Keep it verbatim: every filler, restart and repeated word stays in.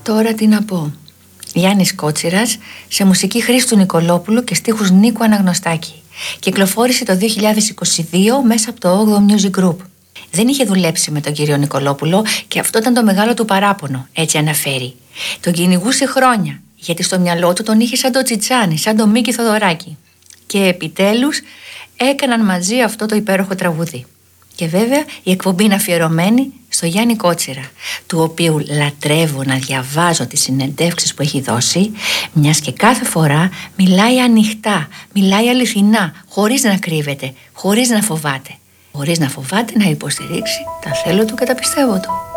Τώρα τι να πω. Γιάννης Κότσιρας, σε μουσική Χρήστου Νικολόπουλου και στίχους Νίκου Αναγνωστάκη. Κυκλοφόρησε το δύο χιλιάδες είκοσι δύο μέσα από το όγδοο Music Group. Δεν είχε δουλέψει με τον κύριο Νικολόπουλο και αυτό ήταν το μεγάλο του παράπονο, έτσι αναφέρει. Τον κυνηγούσε χρόνια, γιατί στο μυαλό του τον είχε σαν το Τσιτσάνι, σαν το Μίκη Θοδωράκη. Και επιτέλους έκαναν μαζί αυτό το υπέροχο τραγούδι. Και βέβαια η εκπομπή είναι αφιερωμένη στο Γιάννη Κότσιρα, του οποίου λατρεύω να διαβάζω τις συνεντεύξεις που έχει δώσει, μιας και κάθε φορά μιλάει ανοιχτά, μιλάει αληθινά, χωρίς να κρύβεται, χωρίς να φοβάται. Χωρίς να φοβάται να υποστηρίξει τα θέλω του και τα πιστεύω του.